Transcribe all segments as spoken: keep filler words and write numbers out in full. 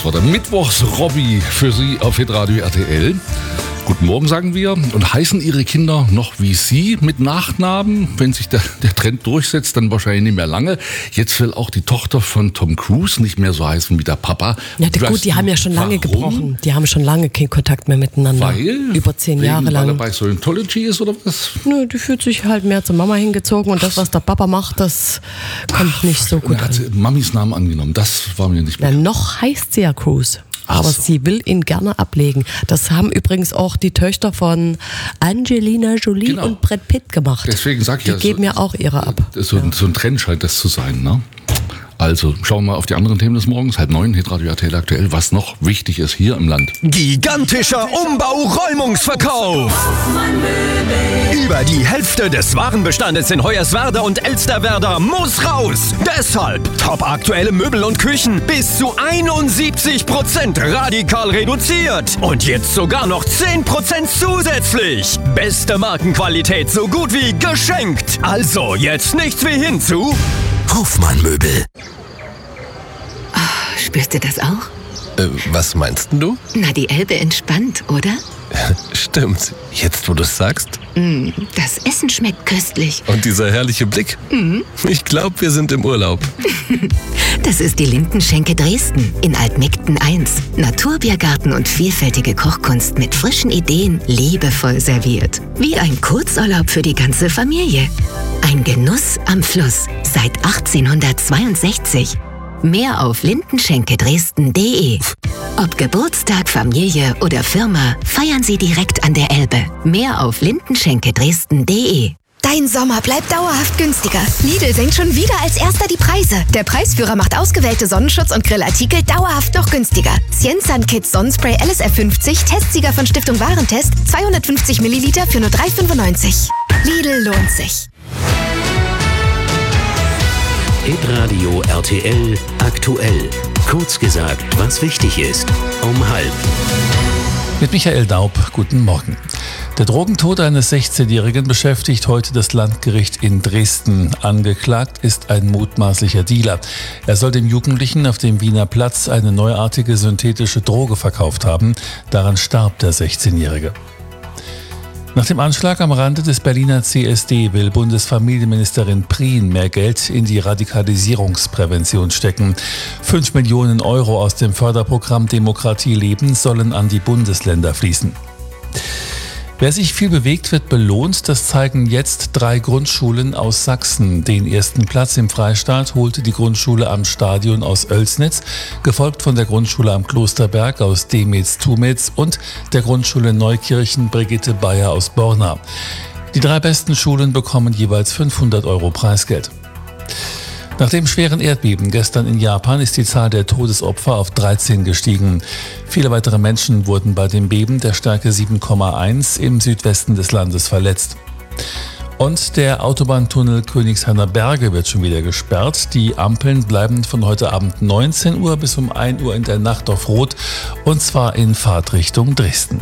Das war der Mittwochs-Robby für Sie auf Hitradio R T L. Guten Morgen, sagen wir, und heißen Ihre Kinder noch wie Sie mit Nachnamen? Wenn sich der, der Trend durchsetzt, dann wahrscheinlich nicht mehr lange. Jetzt will auch die Tochter von Tom Cruise nicht mehr so heißen wie der Papa. Ja, gut, weißt die du, haben ja schon lange warum? gebrochen. Die haben schon lange keinen Kontakt mehr miteinander. Weil? Über zehn Wegen, Jahre lang. Weil er bei Scientology ist oder was? Nö, die fühlt sich halt mehr zur Mama hingezogen und das, was der Papa macht, das kommt nicht so gut Und er hat an. Mamis Namen angenommen. Das war mir nicht Na, bekannt. noch heißt sie ja Cruise. Aber Ach so. sie will ihn gerne ablegen. Das haben übrigens auch die Töchter von Angelina Jolie Genau. und Brad Pitt gemacht. Deswegen sag ich die ja, geben so- ja auch ihre ab. So, Ja. so ein Trend scheint das zu sein, ne? Also, schauen wir mal auf die anderen Themen des Morgens. Halb neun, Hitradio R T L aktuell, was noch wichtig ist hier im Land. Gigantischer Umbau-Räumungsverkauf. Über die Hälfte des Warenbestandes in Hoyerswerda und Elsterwerda muss raus. Deshalb top aktuelle Möbel und Küchen bis zu einundsiebzig Prozent radikal reduziert. Und jetzt sogar noch zehn Prozent zusätzlich. Beste Markenqualität so gut wie geschenkt. Also jetzt nichts wie hinzu. Hofmann Möbel. Spürst du das auch? Äh, was meinst denn du? Na, die Elbe entspannt, oder? Stimmt. Jetzt, wo du es sagst. Mm, das Essen schmeckt köstlich. Und dieser herrliche Blick. Mhm. Ich glaube, wir sind im Urlaub. Das ist die Lindenschenke Dresden in Altmegden eins. Naturbiergarten und vielfältige Kochkunst mit frischen Ideen, liebevoll serviert. Wie ein Kurzurlaub für die ganze Familie. Ein Genuss am Fluss seit achtzehnhundertzweiundsechzig. Mehr auf lindenschenke dresden punkt de. Ob Geburtstag, Familie oder Firma, feiern Sie direkt an der Elbe. Mehr auf lindenschenke dresden punkt de. Dein Sommer bleibt dauerhaft günstiger. Lidl senkt schon wieder als erster die Preise. Der Preisführer macht ausgewählte Sonnenschutz- und Grillartikel dauerhaft noch günstiger. Cienzan Kids Sonnenspray L S F fünfzig, Testsieger von Stiftung Warentest, zweihundertfünfzig Milliliter für nur drei fünfundneunzig. Lidl lohnt sich. Hitradio R T L aktuell. Kurz gesagt, was wichtig ist. Um halb. Mit Michael Daub, guten Morgen. Der Drogentod eines sechzehnjährigen beschäftigt heute das Landgericht in Dresden. Angeklagt ist ein mutmaßlicher Dealer. Er soll dem Jugendlichen auf dem Wiener Platz eine neuartige synthetische Droge verkauft haben. Daran starb der sechzehnjährige. Nach dem Anschlag am Rande des Berliner C S D will Bundesfamilienministerin Prien mehr Geld in die Radikalisierungsprävention stecken. Fünf Millionen Euro aus dem Förderprogramm Demokratie leben sollen an die Bundesländer fließen. Wer sich viel bewegt, wird belohnt. Das zeigen jetzt drei Grundschulen aus Sachsen. Den ersten Platz im Freistaat holte die Grundschule am Stadion aus Oelsnitz, gefolgt von der Grundschule am Klosterberg aus Demetz-Tumetz und der Grundschule Neukirchen Brigitte Bayer aus Borna. Die drei besten Schulen bekommen jeweils fünfhundert Euro Preisgeld. Nach dem schweren Erdbeben gestern in Japan ist die Zahl der Todesopfer auf dreizehn gestiegen. Viele weitere Menschen wurden bei dem Beben der Stärke sieben Komma eins im Südwesten des Landes verletzt. Und der Autobahntunnel Königshainer Berge wird schon wieder gesperrt. Die Ampeln bleiben von heute Abend neunzehn Uhr bis um ein Uhr in der Nacht auf Rot, und zwar in Fahrtrichtung Dresden.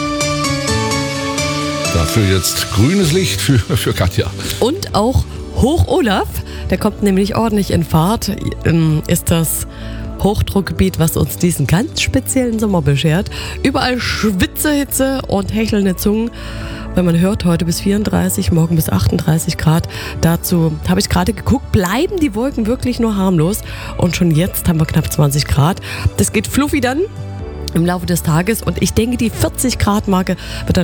Dafür jetzt grünes Licht für, für Katja. Und auch Hoch Olaf, der kommt nämlich ordentlich in Fahrt, ist das Hochdruckgebiet, was uns diesen ganz speziellen Sommer beschert. Überall Schwitze, Hitze und hechelnde Zungen. Wenn man hört, heute bis vierunddreißig, morgen bis achtunddreißig Grad. Dazu habe ich gerade geguckt, bleiben die Wolken wirklich nur harmlos. Und schon jetzt haben wir knapp zwanzig Grad. Das geht fluffy dann im Laufe des Tages. Und ich denke, die vierzig Grad Marke wird dann